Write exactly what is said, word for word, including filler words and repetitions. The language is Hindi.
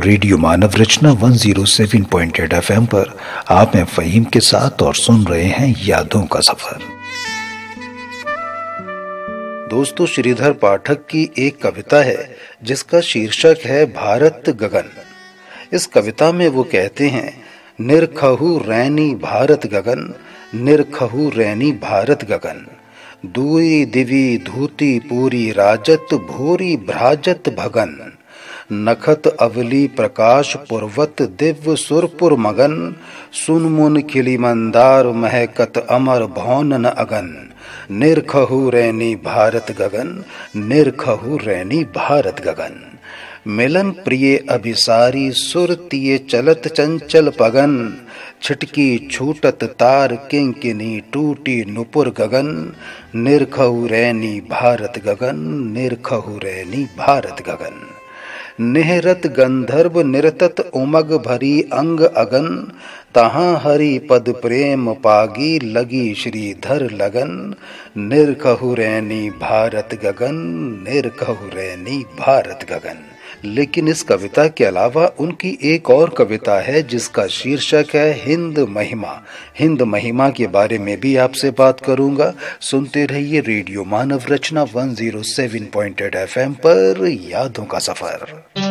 रेडियो मानव रचना एक सौ सात पॉइंट आठ एफएम पर आप हैं फहीम के साथ और सुन रहे हैं यादों का सफर। दोस्तों, श्रीधर पाठक की एक कविता है जिसका शीर्षक है भारत गगन। इस कविता में वो कहते हैं, निरखहु रैनी भारत गगन, निरखहु रैनी भारत गगन, दुई दिवी धूति पूरी राजत, भूरी भ्राजत भगन, नखत अवली प्रकाश पुरवत, दिव्य सुरपुर मगन, सुन मुन खिली मंदार महकत, अमर भौन न अगन, निरखहु रैनी भारत गगन, निरखहु रैनी भारत गगन, मिलन प्रिय अभिसारी सुरतिये चलत चंचल पगन, छिटकी छूटत तार किंकिनी टूटी नुपुर गगन, निरखहु रैनी भारत गगन, निरखहु रैनी भारत गगन, निहरत गंधर्व निरतत उमग भरी अंग अगन, तहाँ हरि पद प्रेम पागी लगी श्रीधर लगन, निरखहु रैनी भारत गगन, निरखहु रैनी भारत गगन। लेकिन इस कविता के अलावा उनकी एक और कविता है जिसका शीर्षक है हिंद महिमा। हिंद महिमा के बारे में भी आपसे बात करूंगा। सुनते रहिए रेडियो मानव रचना एक सौ सात पॉइंट आठ एफएम पर यादों का सफर।